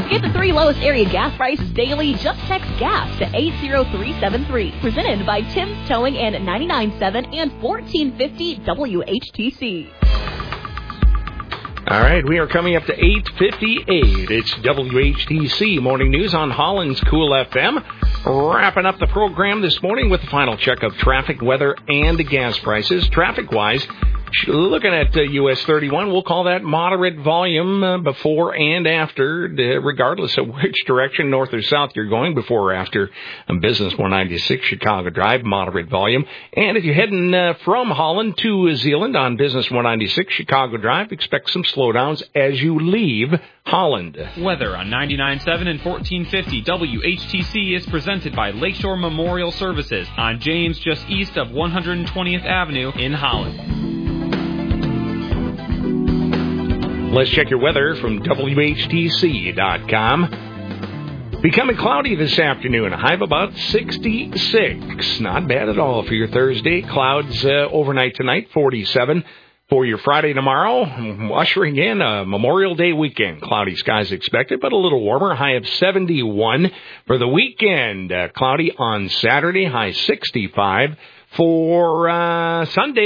Get the 3 lowest area gas prices daily. Just text GAS to 80373. Presented by Tim's Towing and 99.7 and 1450 WHTC. All right, we are coming up to 8:58. It's WHTC Morning News on Holland's Cool FM. Wrapping up the program this morning with the final check of traffic, weather, and gas prices. Traffic-wise, looking at US 31, we'll call that moderate volume before and after, regardless of which direction, north or south, you're going, before or after Business 196 Chicago Drive, moderate volume. And if you're heading from Holland to Zeeland on Business 196 Chicago Drive, expect some slowdowns as you leave Holland. Weather on 99.7 and 1450 WHTC is presented by Lakeshore Memorial Services on James, just east of 120th Avenue in Holland. Let's check your weather from WHTC.com. Becoming cloudy this afternoon, a high of about 66. Not bad at all for your Thursday. Clouds overnight tonight, 47. For your Friday tomorrow, ushering in a Memorial Day weekend. Cloudy skies expected, but a little warmer. High of 71. For the weekend, cloudy on Saturday, high 65. For Sunday,